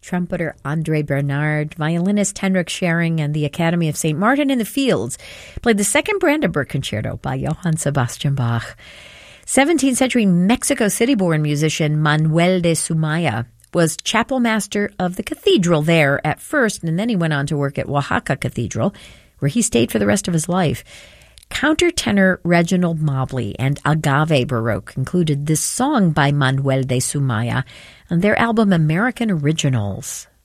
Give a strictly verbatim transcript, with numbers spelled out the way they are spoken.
trumpeter Andre Bernard, violinist Henrik Schering, and the Academy of Saint Martin in the Fields played the second Brandenburg Concerto by Johann Sebastian Bach. seventeenth century Mexico City-born musician Manuel de Sumaya was chapel master of the cathedral there at first, and then he went on to work at Oaxaca Cathedral, where he stayed for the rest of his life. Countertenor Reginald Mobley and Agave Baroque included this song by Manuel de Sumaya on their album American Originals.